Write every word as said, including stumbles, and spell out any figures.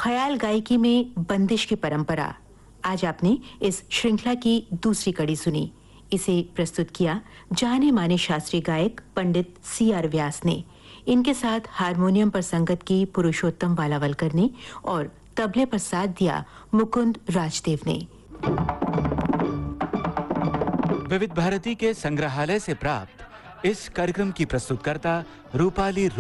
ख्याल गायकी में बंदिश की परंपरा। आज आपने इस श्रृंखला की दूसरी कड़ी सुनी। इसे प्रस्तुत किया जाने माने शास्त्रीय गायक पंडित सी आर व्यास ने। इनके साथ हारमोनियम पर संगत की पुरुषोत्तम बालावलकर ने और तबले पर साथ दिया मुकुंद राजदेव ने। विविध भारती के संग्रहालय से प्राप्त इस कार्यक्रम की प्रस्तुतकर्ता रूपाली